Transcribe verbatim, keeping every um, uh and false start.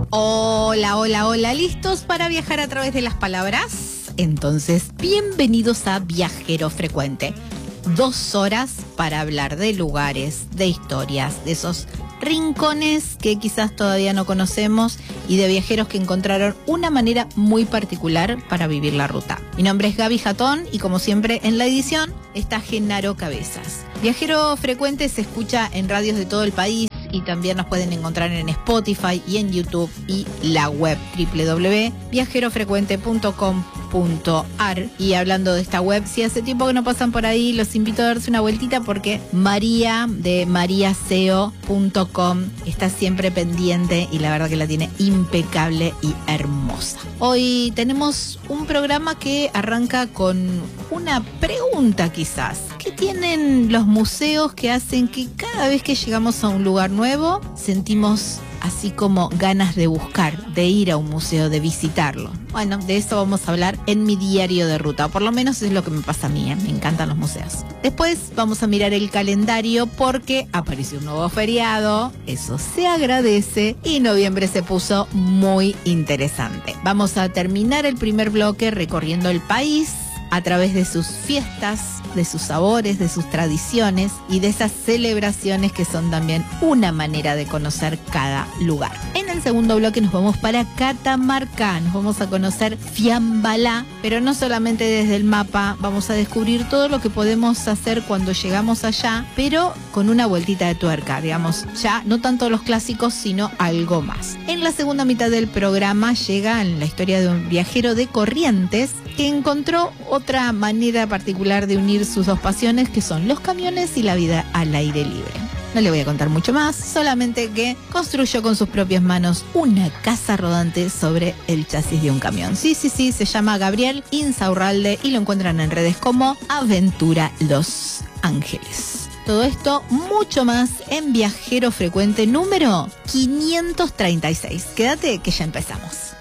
Hola, hola, hola, ¿listos para viajar a través de las palabras? Entonces, bienvenidos a Viajero Frecuente. Dos horas para hablar de lugares, de historias, de esos rincones que quizás todavía no conocemos y de viajeros que encontraron una manera muy particular para vivir la ruta. Mi nombre es Gaby Jatón y como siempre en la edición está Genaro Cabezas. Viajero Frecuente se escucha en radios de todo el país y también nos pueden encontrar en Spotify y en YouTube y la web doble u doble u doble u punto viajero frecuente punto com punto a r. Y hablando de esta web, si hace tiempo que no pasan por ahí, los invito a darse una vueltita porque María de maria seo punto com está siempre pendiente y la verdad que la tiene impecable y hermosa. Hoy tenemos un programa que arranca con una pregunta quizás. ¿Qué tienen los museos que hacen que cada vez que llegamos a un lugar nuevo sentimos así como ganas de buscar, de ir a un museo, de visitarlo? Bueno, de eso vamos a hablar en mi diario de ruta, o por lo menos es lo que me pasa a mí, ¿eh? Me encantan los museos. Después vamos a mirar el calendario porque apareció un nuevo feriado, eso se agradece y noviembre se puso muy interesante. Vamos a terminar el primer bloque recorriendo el país a través de sus fiestas, de sus sabores, de sus tradiciones y de esas celebraciones que son también una manera de conocer cada lugar. En el segundo bloque nos vamos para Catamarca, nos vamos a conocer Fiambalá, pero no solamente desde el mapa, vamos a descubrir todo lo que podemos hacer cuando llegamos allá, pero con una vueltita de tuerca, digamos, ya no tanto los clásicos, sino algo más. En la segunda mitad del programa llega la historia de un viajero de Corrientes que encontró otra manera particular de unir sus dos pasiones, que son los camiones y la vida al aire libre. No le voy a contar mucho más, solamente que construyó con sus propias manos una casa rodante sobre el chasis de un camión. Sí, sí, sí, se llama Gabriel Insaurralde y lo encuentran en redes como Aventura Los Ángeles. Todo esto, mucho más en Viajero Frecuente número quinientos treinta y seis. Quédate que ya empezamos.